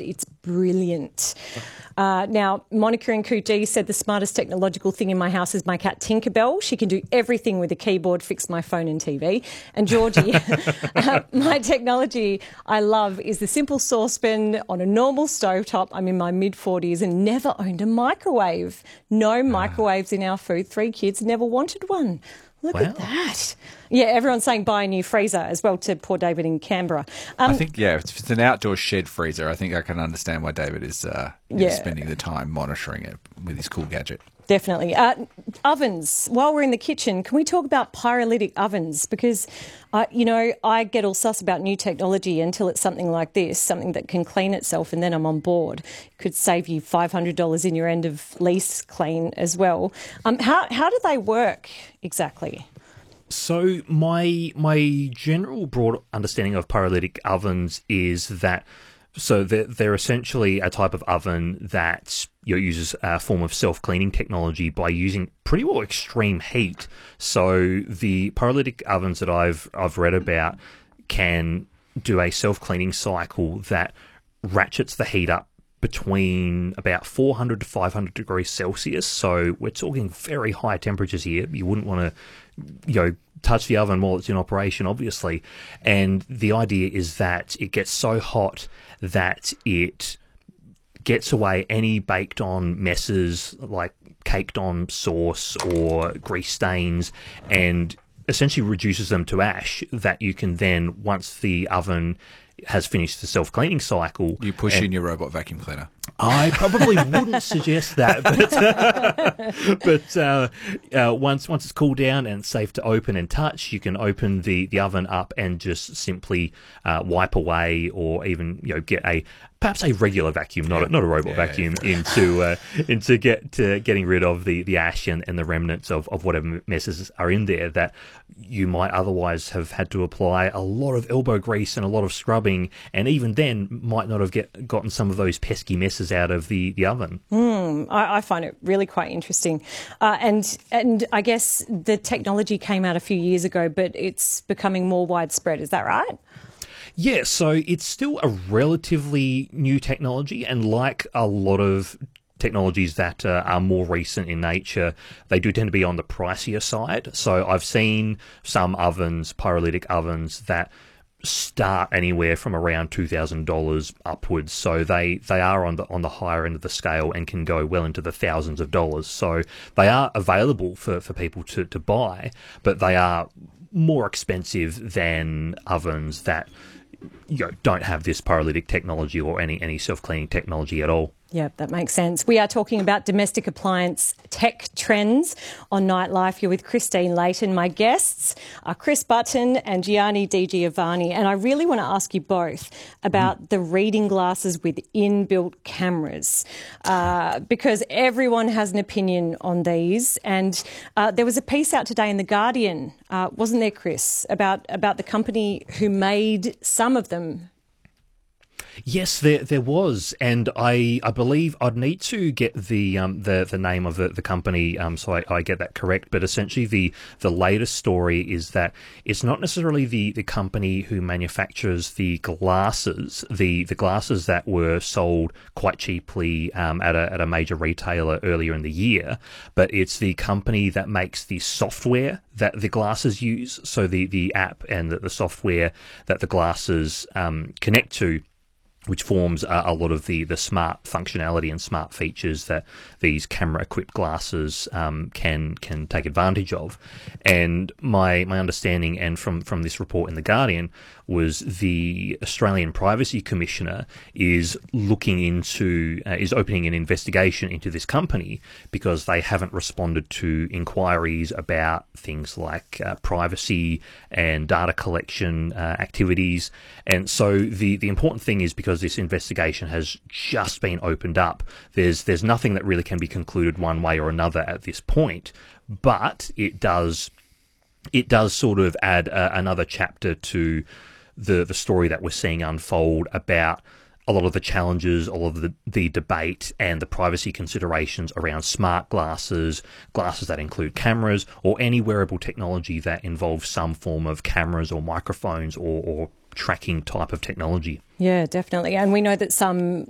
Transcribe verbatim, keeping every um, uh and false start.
it's brilliant. Uh, now, Monica in Coogee said the smartest technological thing in my house is my cat Tinkerbell. She can do everything with a keyboard, fix my phone and T V. And Georgie, uh, my technology I love is the simple saucepan on a normal stovetop. I'm in my mid-forties and never owned a microwave. No microwaves in our food. Three kids, never wanted one. Look Wow. at that. Yeah, everyone's saying buy a new freezer as well to poor David in Canberra. Um, I think, yeah, if it's an outdoor shed freezer, I think I can understand why David is, uh, is Yeah. spending the time monitoring it with his cool gadget. Definitely. Uh, ovens. While we're in the kitchen, can we talk about pyrolytic ovens? Because, uh, you know, I get all sus about new technology until it's something like this, something that can clean itself, and then I'm on board. It could save you five hundred dollars in your end of lease clean as well. Um, how, how do they work exactly? So my my general broad understanding of pyrolytic ovens is that so they're, they're essentially a type of oven that you know, uses a form of self-cleaning technology by using pretty well extreme heat. So the pyrolytic ovens that I've I've read about can do a self-cleaning cycle that ratchets the heat up between about four hundred to five hundred degrees Celsius. So we're talking very high temperatures here. You wouldn't want to, you know, touch the oven while it's in operation, obviously. And the idea is that it gets so hot that it gets away any baked on messes like caked on sauce or grease stains, and essentially reduces them to ash that you can then, once the oven has finished the self-cleaning cycle... You push and, in your robot vacuum cleaner. I probably wouldn't suggest that, but, but uh, uh, once once it's cooled down and safe to open and touch, you can open the, the oven up and just simply uh, wipe away, or even you know get a perhaps a regular vacuum, not a, not a robot Yeah, vacuum, into uh, into get to getting rid of the, the ash and, and the remnants of, of whatever messes are in there that you might otherwise have had to apply a lot of elbow grease and a lot of scrubbing, and even then might not have get, gotten some of those pesky messes out of the, the oven. Mm, I, I find it really quite interesting. Uh, and and I guess the technology came out a few years ago, but it's becoming more widespread. Is that right? Yeah, so it's still a relatively new technology, and like a lot of technologies that uh, are more recent in nature, they do tend to be on the pricier side. So I've seen some ovens, pyrolytic ovens, that start anywhere from around two thousand dollars upwards. So they, they are on the on the higher end of the scale and can go well into the thousands of dollars. So they are available for, for people to, to buy, but they are more expensive than ovens that you know, don't have this pyrolytic technology or any, any self-cleaning technology at all. Yeah, that makes sense. We are talking about domestic appliance tech trends on Nightlife. You're with Christine Layton. My guests are Chris Button and Gianni Di Giovanni. And I really want to ask you both about mm. the reading glasses with inbuilt cameras, uh, because everyone has an opinion on these. And uh, there was a piece out today in The Guardian, uh, wasn't there, Chris, about, about the company who made some of them? Yes, there there was, and I, I believe I'd need to get the um the, the name of the, the company um so I, I get that correct. But essentially, the the latest story is that it's not necessarily the, the company who manufactures the glasses, the the glasses that were sold quite cheaply um at a at a major retailer earlier in the year, but it's the company that makes the software that the glasses use. So the the app and the, the software that the glasses um connect to, which forms a, a lot of the, the smart functionality and smart features that these camera-equipped glasses um, can can take advantage of. And my my understanding, and from, from this report in The Guardian, was the Australian Privacy Commissioner is looking into, uh, is opening an investigation into this company because they haven't responded to inquiries about things like uh, privacy and data collection uh, activities. And so the, the important thing is, because this investigation has just been opened up, there's there's nothing that really can be concluded one way or another at this point, but it does it does sort of add uh, another chapter to the the story that we're seeing unfold about a lot of the challenges, all of the, the debate and the privacy considerations around smart glasses, glasses that include cameras, or any wearable technology that involves some form of cameras or microphones or, or tracking type of technology. Yeah, definitely. And we know that some